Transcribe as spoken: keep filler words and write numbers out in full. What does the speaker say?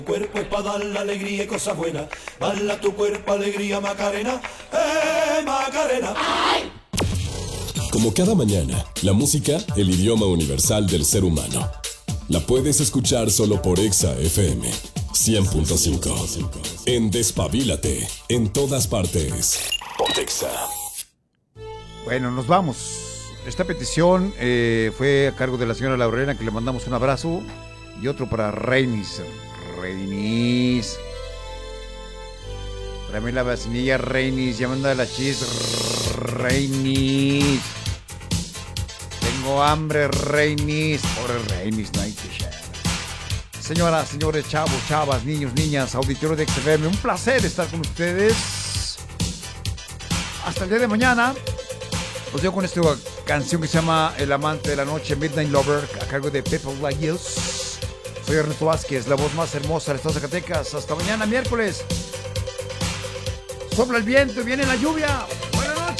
Cuerpo es para dar la alegría y cosas buenas. Bala tu cuerpo, alegría, Macarena. ¡Eh, Macarena! ¡Ay! Como cada mañana, la música, el idioma universal del ser humano. La puedes escuchar solo por Exa F M cien punto cinco. En Despabilate, en todas partes. Pontexa. Bueno, nos vamos. Esta petición eh, fue a cargo de la señora Laurena, que le mandamos un abrazo. Y otro para Reinis. Reinis. Tráeme la vacinilla, Reinis. Ya manda la chis, Reinis. Tengo hambre, Reinis. Pobre Reinis, no hay que echar. Señoras, señores, chavos, chavas, niños, niñas, auditores de X F M, un placer estar con ustedes. Hasta el día de mañana. Os dejo con esta canción que se llama El Amante de la Noche, Midnight Lover, a cargo de People Like You. Soy Ernesto Vázquez, la voz más hermosa del estado de Zacatecas. Hasta mañana, miércoles. Sopla el viento y viene la lluvia.